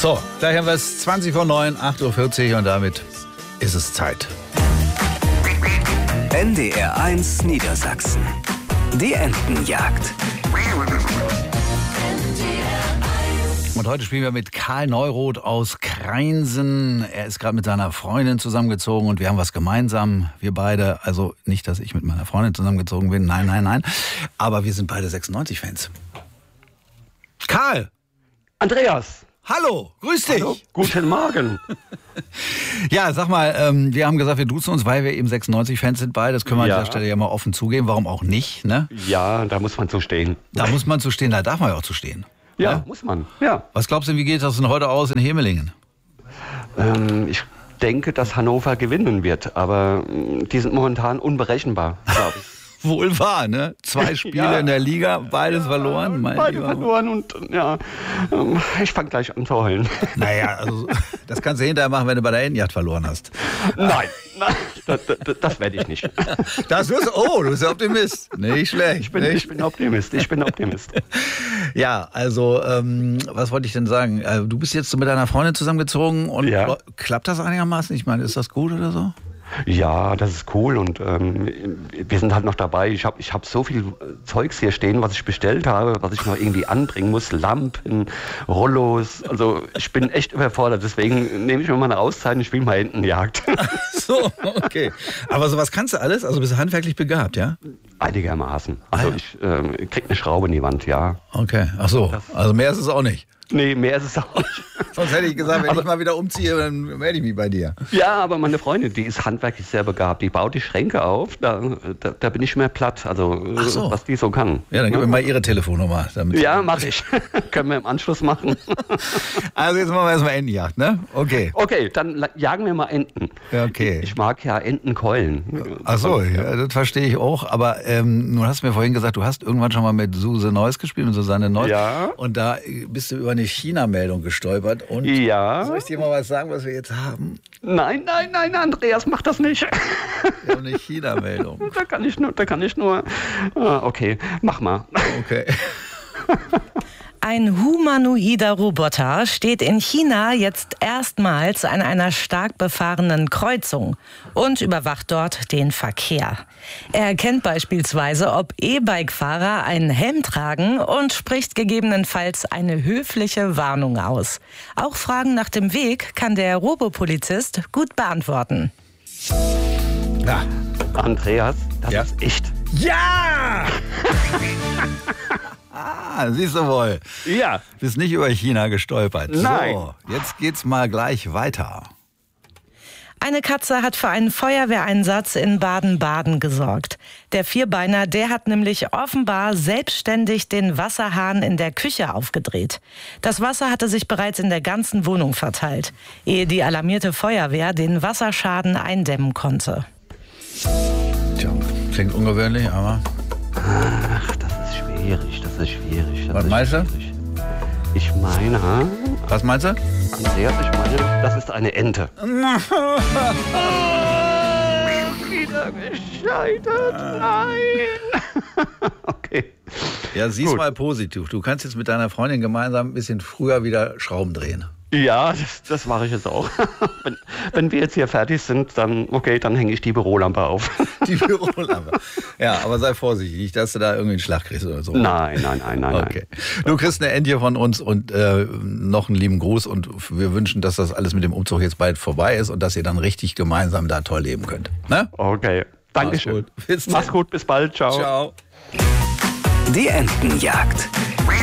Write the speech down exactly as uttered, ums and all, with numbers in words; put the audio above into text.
So, gleich haben wir es zwanzig vor neun, acht Uhr vierzig und damit ist es Zeit. N D R eins Niedersachsen. Die Entenjagd. Und heute spielen wir mit Karl Neuroth aus Kreinsen. Er ist gerade mit seiner Freundin zusammengezogen und wir haben was gemeinsam, wir beide. Also nicht, dass ich mit meiner Freundin zusammengezogen bin, nein, nein, nein. Aber wir sind beide sechsundneunzig-Fans. Karl! Andreas! Hallo, grüß dich! Hallo, guten Morgen! Ja, sag mal, ähm, wir haben gesagt, wir duzen uns, weil wir eben sechsundneunzig-Fans sind beide. Das können wir Ja. an der Stelle ja mal offen zugeben. Warum auch nicht, ne? Ja, da muss man zu stehen. Da muss man zu stehen, da darf man ja auch zu stehen. Ja, Ja? muss man. Ja. Was glaubst du, wie geht das denn heute aus in Hemelingen? Ähm, ich denke, dass Hannover gewinnen wird, aber mh, die sind momentan unberechenbar, glaube ich. Wohl wahr, ne? Zwei Spiele Ja. in der Liga, beides verloren. Mein Beide Lieber. verloren und ja, ähm, ich fange gleich an zu heulen. Naja, also das kannst du hinterher machen, wenn du bei der Entenjagd verloren hast. Nein, nein, das, das, das werde ich nicht. Das ist, oh, du bist ja Optimist. Nicht schlecht. Ich bin, nicht. ich bin Optimist, ich bin Optimist. Ja, also, ähm, was wollte ich denn sagen? Äh, Du bist jetzt mit deiner Freundin zusammengezogen und Ja. klappt das einigermaßen? Ich meine, ist das gut oder so? Ja, das ist cool und ähm, wir sind halt noch dabei. Ich habe ich hab so viel Zeugs hier stehen, was ich bestellt habe, was ich noch irgendwie anbringen muss. Lampen, Rollos. Also ich bin echt überfordert. Deswegen nehme ich mir mal eine Auszeit und spiele mal Entenjagd. So, okay. Aber sowas kannst du alles? Also bist du handwerklich begabt, ja? Einigermaßen. Also Ah, ja. ich ähm, krieg eine Schraube in die Wand, ja. Okay. Ach so, also mehr ist es auch nicht. Nee, mehr ist es auch nicht. Sonst hätte ich gesagt, wenn ich mal wieder umziehe, dann melde ich mich bei dir. Ja, aber meine Freundin, die ist handwerklich sehr begabt. Die baut die Schränke auf, da, da, da bin ich mehr platt. Also Ach so. was die so kann. Ja, dann gib mir mal ihre Telefonnummer. Damit Ja, mache ich. Können wir im Anschluss machen. Also jetzt machen wir erstmal Entenjagd, ne? Okay. Okay, dann la- jagen wir mal Enten. Ja, okay. Ich mag ja Entenkeulen. Ach so, ja, das verstehe ich auch. Aber ähm, du hast mir vorhin gesagt, du hast irgendwann schon mal mit Suse Neuss gespielt, mit Susanne Neuss. Ja. Und da bist du über eine China-Meldung gestolpert. Und Ja. soll ich dir mal was sagen, was wir jetzt haben? Nein, nein, nein, Andreas, mach das nicht. Wir haben eine China-Meldung. Da kann ich nur, da kann ich nur. Ah, okay, mach mal. Okay. Ein humanoider Roboter steht in China jetzt erstmals an einer stark befahrenen Kreuzung und überwacht dort den Verkehr. Er erkennt beispielsweise, ob E-Bike-Fahrer einen Helm tragen und spricht gegebenenfalls eine höfliche Warnung aus. Auch Fragen nach dem Weg kann der Robopolizist gut beantworten. Ja. Andreas, das Ja. ist echt. Ja! Ah, siehst du wohl. Ja. Bist nicht über China gestolpert. Nein. So, jetzt geht's mal gleich weiter. Eine Katze hat für einen Feuerwehreinsatz in Baden-Baden gesorgt. Der Vierbeiner, der hat nämlich offenbar selbstständig den Wasserhahn in der Küche aufgedreht. Das Wasser hatte sich bereits in der ganzen Wohnung verteilt, ehe die alarmierte Feuerwehr den Wasserschaden eindämmen konnte. Tja, klingt ungewöhnlich, aber... Ach, das ist schwierig, das ist schwierig. Das Was ist meinst du? schwierig. Ich meine, Was meinst du? Andreas, ich meine, das ist eine Ente. Wieder gescheitert, nein. Okay. Ja, sieh's Gut. mal positiv. Du kannst jetzt mit deiner Freundin gemeinsam ein bisschen früher wieder Schrauben drehen. Ja, das, das mache ich jetzt auch. wenn, wenn wir jetzt hier fertig sind, dann, okay, dann hänge ich die Bürolampe auf. Die Bürolampe. Ja, aber sei vorsichtig, nicht, dass du da irgendwie einen Schlag kriegst oder so. Nein, nein, nein, nein, Okay. Du kriegst eine Entje von uns und äh, noch einen lieben Gruß und wir wünschen, dass das alles mit dem Umzug jetzt bald vorbei ist und dass ihr dann richtig gemeinsam da toll leben könnt. Ne? nein. Okay, Dankeschön. Mach's gut. Bis Mach's dann. gut, bis bald, ciao. Ciao. Die Entenjagd.